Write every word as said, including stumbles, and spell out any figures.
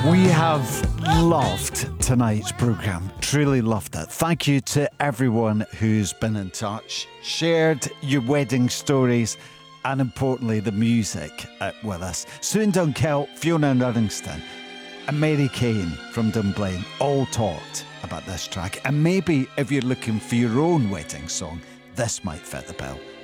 We have loved tonight's programme, truly loved it. Thank you to everyone who's been in touch, shared your wedding stories, and importantly, the music uh, with us. Sue Dunkeld, Fiona Nuddington, and Mary Kane from Dunblane all talked about this track. And maybe if you're looking for your own wedding song, this might fit the bill.